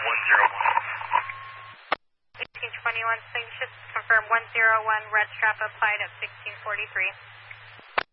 1821, so you should confirm 101 red strap applied at 1643.